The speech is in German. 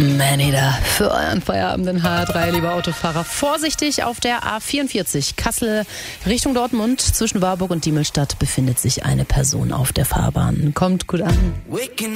Maneater für euren Feierabend in HR3, lieber Autofahrer. Vorsichtig auf der A44 Kassel Richtung Dortmund. Zwischen Warburg und Diemelstadt befindet sich eine Person auf der Fahrbahn. Kommt gut an.